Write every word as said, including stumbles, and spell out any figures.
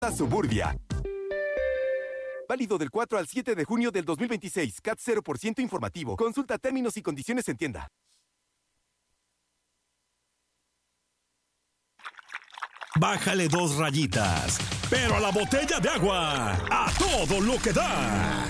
Suburbia. Válido del cuatro al siete de junio del dos mil veintiséis. C A T cero por ciento informativo. Consulta términos y condiciones en tienda. Bájale dos rayitas, pero a la botella de agua, a todo lo que da.